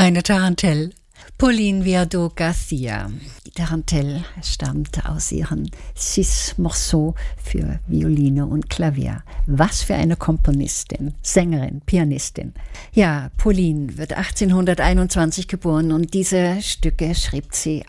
Eine Tarantelle. Pauline Viardot-Garcia. Die Tarantelle stammt aus ihren 6 Morceaux für Violine und Klavier. Was für eine Komponistin, Sängerin, Pianistin. Ja, Pauline wird 1821 geboren und diese Stücke schrieb sie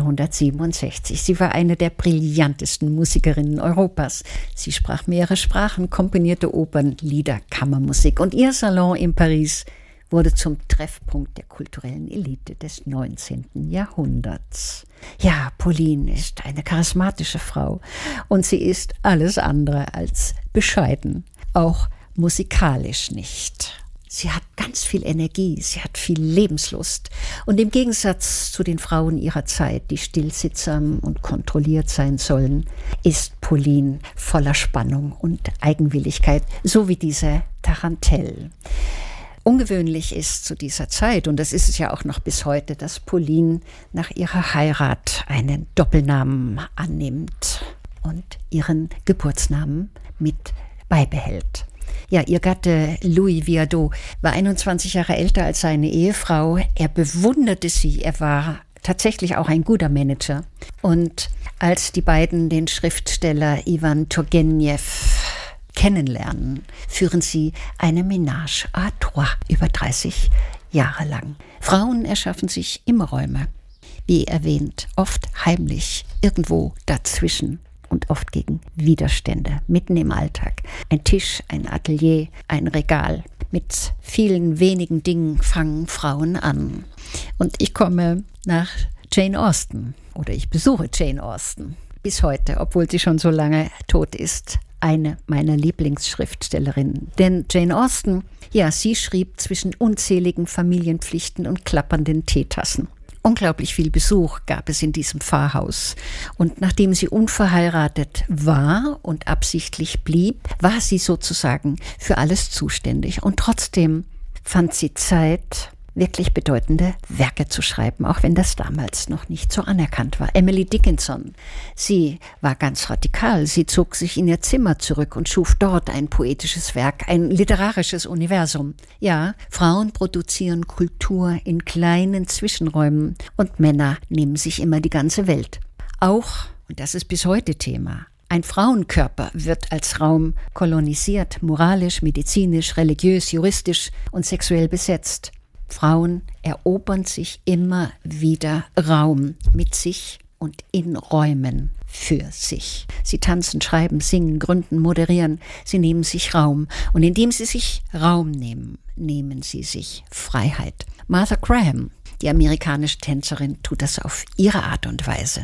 1867. Sie war eine der brillantesten Musikerinnen Europas. Sie sprach mehrere Sprachen, komponierte Opern, Lieder, Kammermusik und ihr Salon in Paris wurde zum Treffpunkt der kulturellen Elite des 19. Jahrhunderts. Ja, Pauline ist eine charismatische Frau und sie ist alles andere als bescheiden, auch musikalisch nicht. Sie hat ganz viel Energie, sie hat viel Lebenslust und im Gegensatz zu den Frauen ihrer Zeit, die stillsittsam und kontrolliert sein sollen, ist Pauline voller Spannung und Eigenwilligkeit, so wie diese Tarantelle. Ungewöhnlich ist zu dieser Zeit, und das ist es ja auch noch bis heute, dass Pauline nach ihrer Heirat einen Doppelnamen annimmt und ihren Geburtsnamen mit beibehält. Ja, ihr Gatte Louis Viardot war 21 Jahre älter als seine Ehefrau. Er bewunderte sie, er war tatsächlich auch ein guter Manager. Und als die beiden den Schriftsteller Iwan Turgenev kennenlernen, führen sie eine Ménage à trois über 30 Jahre lang. Frauen erschaffen sich immer Räume, wie erwähnt, oft heimlich, irgendwo dazwischen und oft gegen Widerstände, mitten im Alltag. Ein Tisch, ein Atelier, ein Regal. Mit vielen wenigen Dingen fangen Frauen an. Und ich komme nach Jane Austen oder ich besuche Jane Austen bis heute, obwohl sie schon so lange tot ist. Eine meiner Lieblingsschriftstellerinnen. Denn Jane Austen, ja, sie schrieb zwischen unzähligen Familienpflichten und klappernden Teetassen. Unglaublich viel Besuch gab es in diesem Pfarrhaus. Und nachdem sie unverheiratet war und absichtlich blieb, war sie sozusagen für alles zuständig. Und trotzdem fand sie Zeit, wirklich bedeutende Werke zu schreiben, auch wenn das damals noch nicht so anerkannt war. Emily Dickinson, sie war ganz radikal. Sie zog sich in ihr Zimmer zurück und schuf dort ein poetisches Werk, ein literarisches Universum. Ja, Frauen produzieren Kultur in kleinen Zwischenräumen und Männer nehmen sich immer die ganze Welt. Auch, und das ist bis heute Thema, ein Frauenkörper wird als Raum kolonisiert, moralisch, medizinisch, religiös, juristisch und sexuell besetzt. Frauen erobern sich immer wieder Raum mit sich und in Räumen für sich. Sie tanzen, schreiben, singen, gründen, moderieren. Sie nehmen sich Raum. Und indem sie sich Raum nehmen, nehmen sie sich Freiheit. Martha Graham, die amerikanische Tänzerin, tut das auf ihre Art und Weise.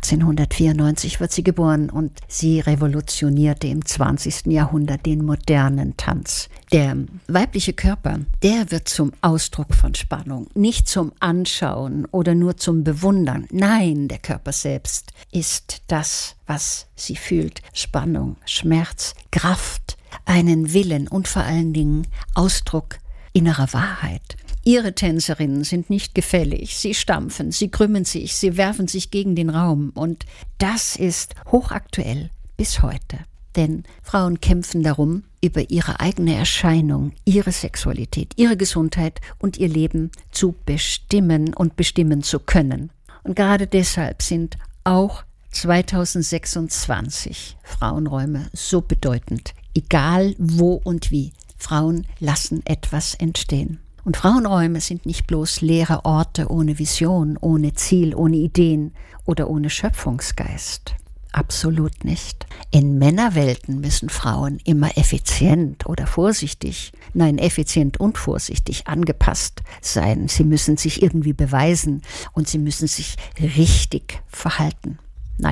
1894 wird sie geboren und sie revolutionierte im 20. Jahrhundert den modernen Tanz. Der weibliche Körper, der wird zum Ausdruck von Spannung, nicht zum Anschauen oder nur zum Bewundern. Nein, der Körper selbst ist das, was sie fühlt. Spannung, Schmerz, Kraft, einen Willen und vor allen Dingen Ausdruck innerer Wahrheit. Ihre Tänzerinnen sind nicht gefällig, sie stampfen, sie krümmen sich, sie werfen sich gegen den Raum und das ist hochaktuell bis heute. Denn Frauen kämpfen darum, über ihre eigene Erscheinung, ihre Sexualität, ihre Gesundheit und ihr Leben zu bestimmen und bestimmen zu können. Und gerade deshalb sind auch 2026 Frauenräume so bedeutend, egal wo und wie. Frauen lassen etwas entstehen. Und Frauenräume sind nicht bloß leere Orte ohne Vision, ohne Ziel, ohne Ideen oder ohne Schöpfungsgeist. Absolut nicht. In Männerwelten müssen Frauen immer effizient oder vorsichtig, nein, effizient und vorsichtig angepasst sein. Sie müssen sich irgendwie beweisen und sie müssen sich richtig verhalten.